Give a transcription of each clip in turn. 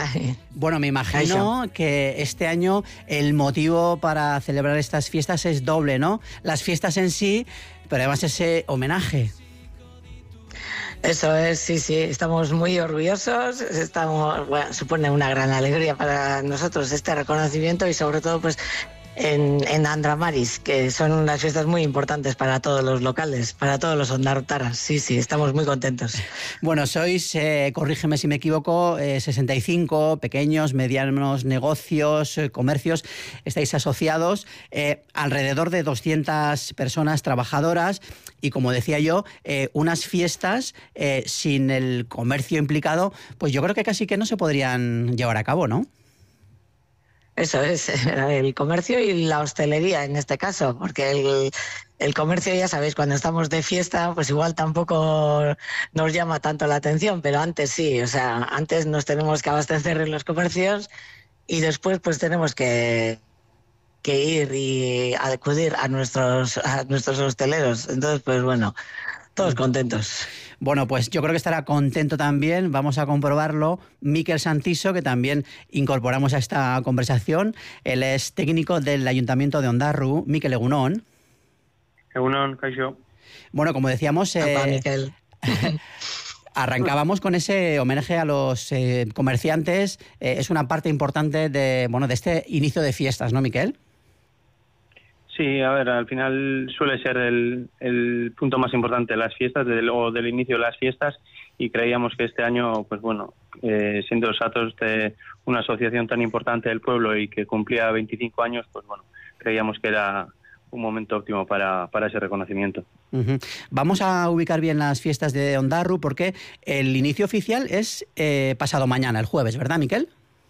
Bueno, me imagino que este año el motivo para celebrar estas fiestas es doble, ¿no? Las fiestas en sí, pero además ese homenaje. Eso es, sí, estamos muy orgullosos, supone una gran alegría para nosotros este reconocimiento y sobre todo pues en Andramaris, que son unas fiestas muy importantes para todos los locales, para todos los ondarrotarras. Sí, estamos muy contentos. Bueno, sois, corrígeme si me equivoco, 65 pequeños, medianos negocios, comercios, estáis asociados, alrededor de 200 personas trabajadoras y, como decía yo, unas fiestas sin el comercio implicado, pues yo creo que casi que no se podrían llevar a cabo, ¿no? Eso es, el comercio y la hostelería en este caso, porque el comercio, ya sabéis, cuando estamos de fiesta, pues igual tampoco nos llama tanto la atención, pero antes sí, o sea, antes nos tenemos que abastecer en los comercios y después pues tenemos que ir y acudir a nuestros hosteleros. Entonces, pues bueno, todos contentos. Bueno, pues yo creo que estará contento también, vamos a comprobarlo, Miquel Santiso, que también incorporamos a esta conversación. Él es técnico del Ayuntamiento de Ondarru. Miquel, egunon. Egunon, kaixo. Bueno, como decíamos, Miquel. arrancábamos con ese homenaje a los comerciantes. Es una parte importante de este inicio de fiestas, ¿no, Miquel? Sí, a ver, al final suele ser el punto más importante de las fiestas, del inicio de las fiestas, y creíamos que este año, pues bueno, siendo Satoste una asociación tan importante del pueblo y que cumplía 25 años, pues bueno, creíamos que era un momento óptimo para ese reconocimiento. Uh-huh. Vamos a ubicar bien las fiestas de Ondarru porque el inicio oficial es pasado mañana, el jueves, ¿verdad, Miquel?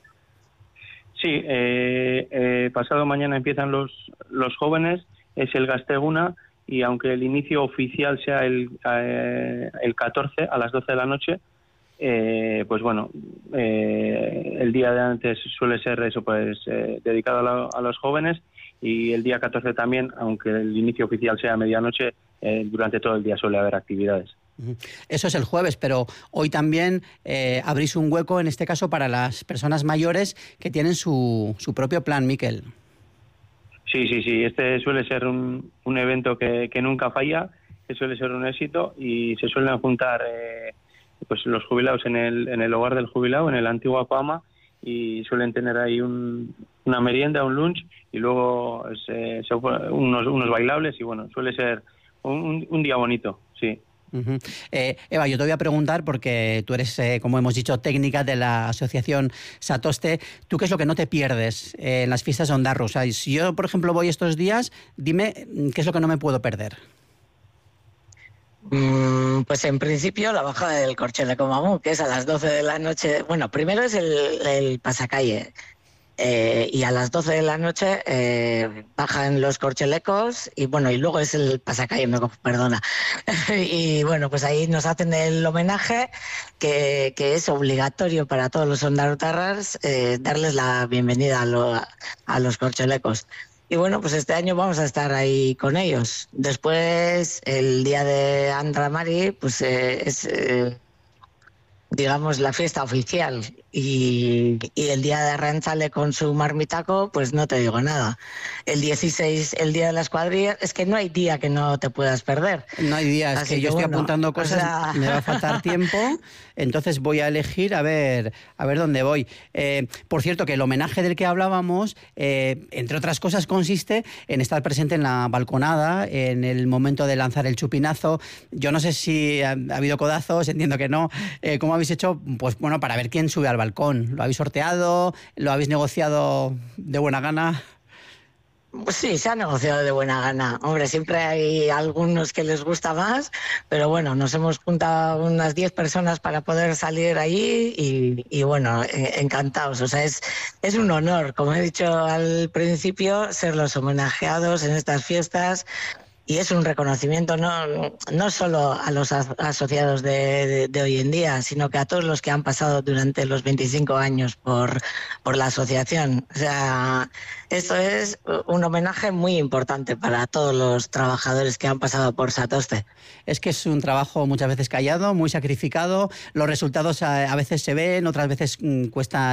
Sí, pasado mañana empiezan los jóvenes, es el Gazteguna, y aunque el inicio oficial sea el 14 a las 12 de la noche, pues bueno, el día de antes suele ser eso, pues dedicado a los jóvenes, y el día 14 también, aunque el inicio oficial sea a medianoche, durante todo el día suele haber actividades. Eso es el jueves, pero hoy también abrís un hueco, en este caso, para las personas mayores que tienen su propio plan, Miquel. Sí, este suele ser un evento que nunca falla, que suele ser un éxito, y se suelen juntar pues los jubilados en el hogar del jubilado, en el antiguo Aquama, y suelen tener ahí una merienda, un lunch, y luego unos bailables, y bueno, suele ser un día bonito, sí. Uh-huh. Eva, yo te voy a preguntar, porque tú eres, como hemos dicho, técnica de la asociación Satoste. ¿Tú qué es lo que no te pierdes en las fiestas de Ondarru? O sea, si yo, por ejemplo, voy estos días, dime qué es lo que no me puedo perder. Pues en principio la bajada del Corcheleco Mamú, que es a las 12 de la noche. Bueno, primero es el pasacalle. Y a las 12 de la noche bajan los corchelecos y bueno, y luego es el pasacalle, perdona. Y bueno, pues ahí nos hacen el homenaje que es obligatorio para todos los ondarrotarras, darles la bienvenida a los corchelecos. Y bueno, pues este año vamos a estar ahí con ellos. Después, el día de Andramari, pues es digamos la fiesta oficial, y el día de Arrantzale con su marmitaco, pues no te digo nada. El 16, el día de las cuadrillas, es que no hay día que no te puedas perder. No hay día, es que yo estoy apuntando cosas, me va a faltar tiempo, entonces voy a elegir a ver dónde voy. Por cierto, que el homenaje del que hablábamos, entre otras cosas, consiste en estar presente en la balconada, en el momento de lanzar el chupinazo. Yo no sé si ha habido codazos, entiendo que no. ¿Cómo habéis hecho? Pues bueno, para ver quién sube al balcón. ¿Lo habéis sorteado? ¿Lo habéis negociado de buena gana? Pues sí, se ha negociado de buena gana. Hombre, siempre hay algunos que les gusta más, pero bueno, nos hemos juntado unas 10 personas para poder salir allí y bueno, encantados. O sea, es un honor, como he dicho al principio, ser los homenajeados en estas fiestas. Y es un reconocimiento no solo a los asociados de hoy en día, sino que a todos los que han pasado durante los 25 años por la asociación. O sea, esto es un homenaje muy importante para todos los trabajadores que han pasado por Satoste. Es que es un trabajo muchas veces callado, muy sacrificado. Los resultados a veces se ven, otras veces cuesta